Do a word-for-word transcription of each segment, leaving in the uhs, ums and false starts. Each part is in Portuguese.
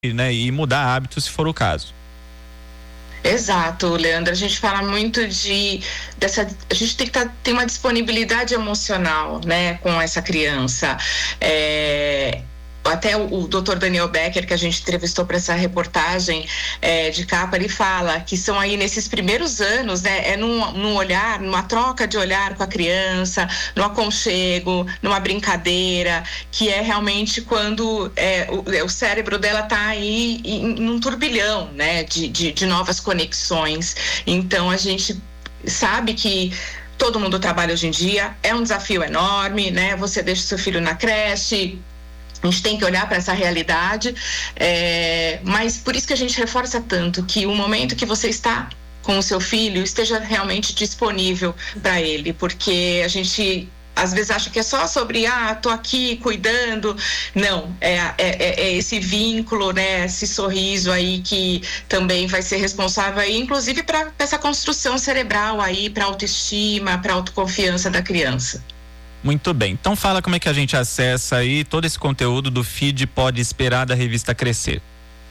né, e mudar hábitos se for o caso. Exato, Leandro. A gente fala muito de dessa, a gente tem que tá, ter uma disponibilidade emocional, né, com essa criança. É, até o, o doutor Daniel Becker, que a gente entrevistou para essa reportagem é, de capa, ele fala que são aí nesses primeiros anos, né, é num, num olhar, numa troca de olhar com a criança, no aconchego, numa brincadeira, que é realmente quando é, o, o cérebro dela tá aí em, num turbilhão, né, de, de, de novas conexões. Então a gente sabe que todo mundo trabalha hoje em dia, é um desafio enorme, né, você deixa o seu filho na creche. A gente tem que olhar para essa realidade, é, mas por isso que a gente reforça tanto que o momento que você está com o seu filho esteja realmente disponível para ele, porque a gente às vezes acha que é só sobre, ah, tô aqui cuidando. Não, é, é, é esse vínculo, né, esse sorriso aí que também vai ser responsável aí, inclusive para essa construção cerebral aí, para autoestima, para autoconfiança da criança. Muito bem, então fala como é que a gente acessa aí todo esse conteúdo do feed Pode Esperar da revista Crescer.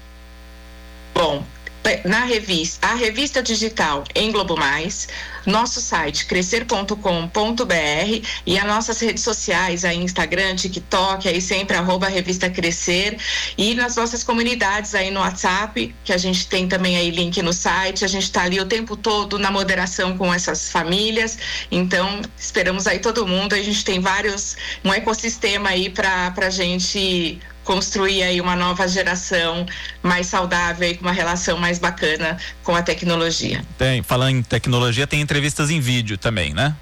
Bom, na revista, a revista digital em Globo Mais, nosso site crescer ponto com ponto br e as nossas redes sociais, aí Instagram, TikTok, aí sempre arroba revista Crescer, e nas nossas comunidades aí no WhatsApp, que a gente tem também aí link no site, a gente está ali o tempo todo na moderação com essas famílias, então esperamos aí todo mundo, a gente tem vários, um ecossistema aí para pra gente construir aí uma nova geração mais saudável e com uma relação mais bacana com a tecnologia. Tem, falando em tecnologia, tem entrevistas em vídeo também, né?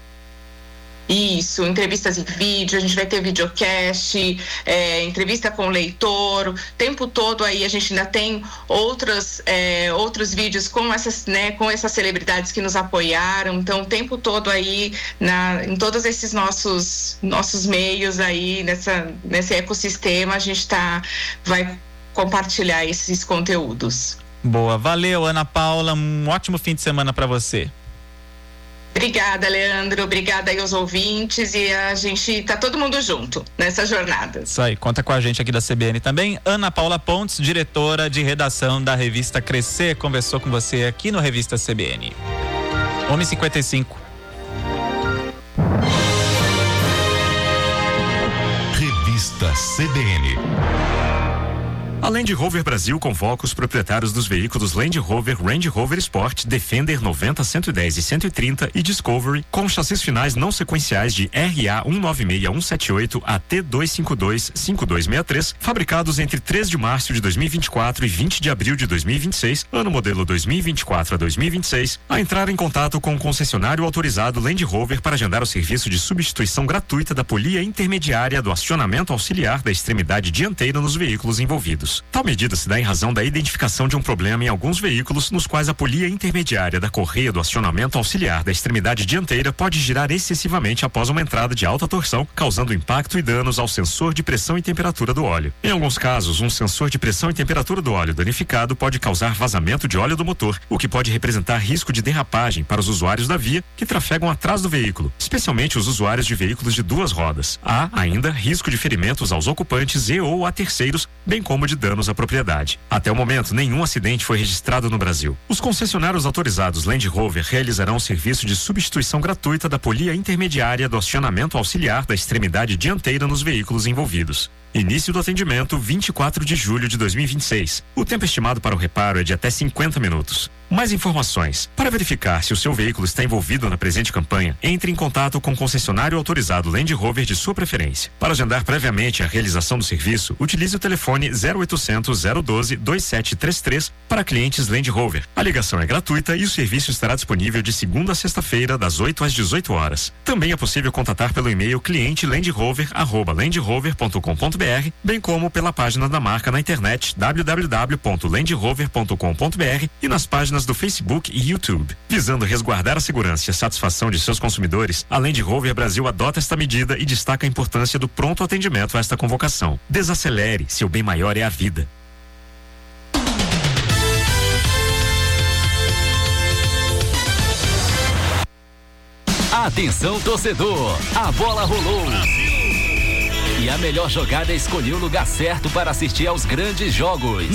Isso, entrevistas em vídeo, a gente vai ter videocast, é, entrevista com o leitor, o tempo todo aí a gente ainda tem outros, é, outros vídeos com essas, né, com essas celebridades que nos apoiaram, então o tempo todo aí na, em todos esses nossos, nossos meios aí, nessa, nesse ecossistema, a gente tá, vai compartilhar esses conteúdos. Boa, valeu Ana Paula, um ótimo fim de semana para você. Obrigada, Leandro. Obrigada aí aos ouvintes, e a gente tá todo mundo junto nessa jornada. Isso aí, conta com a gente aqui da C B N também. Ana Paula Pontes, diretora de redação da revista Crescer, conversou com você aqui no Revista C B N. uma e cinquenta e cinco. Revista C B N. A Land Rover Brasil convoca os proprietários dos veículos Land Rover, Range Rover Sport, Defender noventa, cento e dez e cento e trinta e Discovery com chassis finais não sequenciais de R A um nove seis um sete oito a T dois cinco dois cinco dois seis três, fabricados entre três de março de dois mil e vinte e quatro e vinte de abril de dois mil e vinte e seis, ano modelo dois mil e vinte e quatro a dois mil e vinte e seis, a entrar em contato com o concessionário autorizado Land Rover para agendar o serviço de substituição gratuita da polia intermediária do acionamento auxiliar da extremidade dianteira nos veículos envolvidos. Tal medida se dá em razão da identificação de um problema em alguns veículos nos quais a polia intermediária da correia do acionamento auxiliar da extremidade dianteira pode girar excessivamente após uma entrada de alta torção, causando impacto e danos ao sensor de pressão e temperatura do óleo. Em alguns casos, um sensor de pressão e temperatura do óleo danificado pode causar vazamento de óleo do motor, o que pode representar risco de derrapagem para os usuários da via que trafegam atrás do veículo, especialmente os usuários de veículos de duas rodas. Há ainda risco de ferimentos aos ocupantes e ou a terceiros, bem como de danos à propriedade. Até o momento, nenhum acidente foi registrado no Brasil. Os concessionários autorizados Land Rover realizarão o serviço de substituição gratuita da polia intermediária do acionamento auxiliar da extremidade dianteira nos veículos envolvidos. Início do atendimento vinte e quatro de julho de dois mil e vinte e seis. O tempo estimado para o reparo é de até cinquenta minutos. Mais informações. Para verificar se o seu veículo está envolvido na presente campanha, entre em contato com o concessionário autorizado Land Rover de sua preferência. Para agendar previamente a realização do serviço, utilize o telefone zero oitocentos, zero doze, dois sete três três para clientes Land Rover. A ligação é gratuita e o serviço estará disponível de segunda a sexta-feira, das oito às dezoito horas. Também é possível contatar pelo e-mail cliente landrover arroba landrover ponto com ponto br, bem como pela página da marca na internet w w w ponto landrover ponto com ponto br e nas páginas do Facebook e YouTube. Visando resguardar a segurança e a satisfação de seus consumidores, a Land Rover Brasil adota esta medida e destaca a importância do pronto atendimento a esta convocação. Desacelere, seu bem maior é a vida. Atenção torcedor, a bola rolou. Brasil. E a melhor jogada é escolher o lugar certo para assistir aos grandes jogos.